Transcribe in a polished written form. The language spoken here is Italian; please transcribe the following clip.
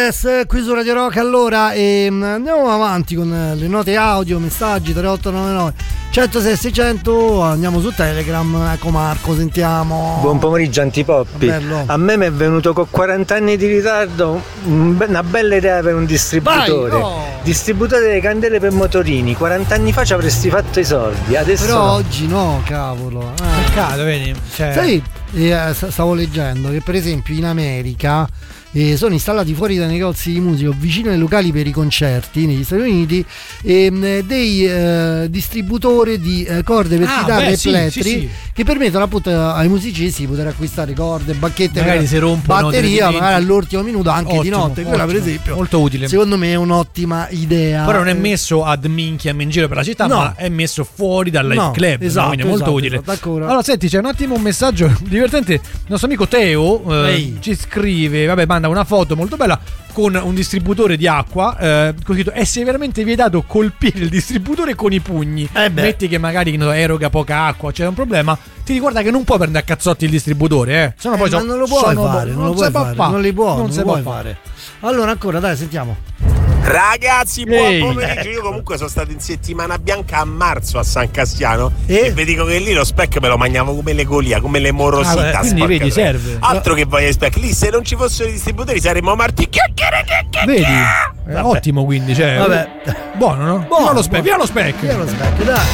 Qui su Radio Rock. Allora andiamo avanti con le note audio, messaggi 3899 106 600. Andiamo su Telegram. Ecco Marco, sentiamo. Buon pomeriggio Antipoppi. Bello. A me mi è venuto con 40 anni di ritardo una bella idea per un distributore. Vai, oh. Distributore delle candele per motorini. 40 anni fa ci avresti fatto i soldi, adesso Però no. oggi no, cavolo. Peccato, vedi? Cioè... Sai, stavo leggendo che per esempio in America sono installati fuori dai negozi di musica o vicino ai locali per i concerti negli Stati Uniti dei distributori di corde per chitarre e plettri che permettono appunto ai musicisti di poter acquistare corde, bacchette, magari se rompono batteria magari all'ultimo minuto anche ottimo, di notte. Quella per esempio molto utile, secondo me è un'ottima idea. però non è messo ad minchiam in giro per la città, no, ma è messo fuori dal live club, esatto, quindi è molto utile. Allora senti, c'è un attimo un messaggio divertente. Il nostro amico Teo ci scrive, vabbè, manda una foto molto bella con un distributore di acqua con scritto: è severamente vietato colpire il distributore con i pugni. Metti che magari eroga poca acqua, c'è un problema, ti ricorda che non puoi prendere a cazzotti il distributore, sennò poi non lo puoi fare, non li puoi fare. Allora ancora dai, sentiamo. Ragazzi, buon pomeriggio. Io comunque sono stato in settimana bianca a marzo a San Castiano e vi dico che lì lo speck me lo mangiavo come le golia, come le morosità. Quindi vedi, serve. Altro che voglia di speck. Lì se non ci fossero i distributori saremmo morti. Vedi? Ottimo, quindi, cioè, buono, no? Via lo speck, dai.